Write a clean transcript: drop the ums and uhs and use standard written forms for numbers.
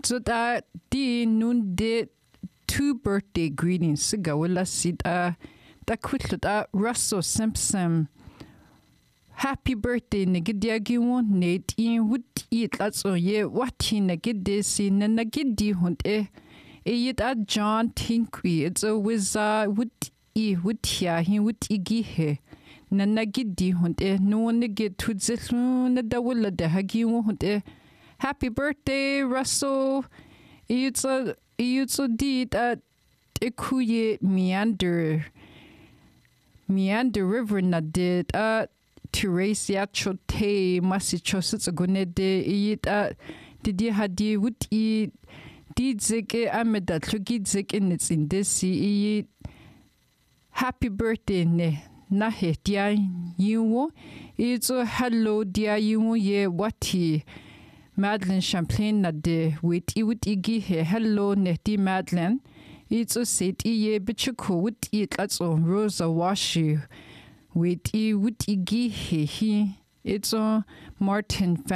So that di nun de 2 birthday greetings siga wala sita da kwitla Russell Simpson. Happy birthday nagidiyagi won net in would eat lots of ye wati nagidi si nagidi hunt yit at John Tinkwi. It's a wizard would ya he would igi he nagidi hunt no one get to zitun da willa de hagi hunt happy birthday Russell. It's a deed at ekuye meander river na did Teresia Chote Massachusetts agonede yit didi hadi would eat did zeke ameda tlugid in its in this yit happy birthday ne na he dia you it's a hello dia you ye wati Madeleine Champlain na de wit igi he hello ne di Madeleine it's a set ye bichuko would eat lots of Rosa Washi with would igi he it's a Martin